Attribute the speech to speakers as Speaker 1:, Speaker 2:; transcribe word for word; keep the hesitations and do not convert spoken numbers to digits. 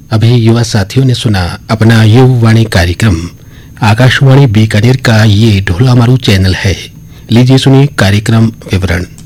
Speaker 1: अभी युवा साथियों ने सुना अपना युववाणी कार्यक्रम। आकाशवाणी बीकानेर का ये ढोला मारू चैनल है। लीजिए सुनिए कार्यक्रम विवरण।